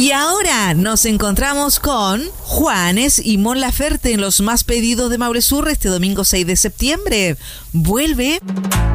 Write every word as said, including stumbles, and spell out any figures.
Y ahora nos encontramos con Juanes y Mon Laferte en los más pedidos de Mauresur este domingo seis de septiembre. Vuelve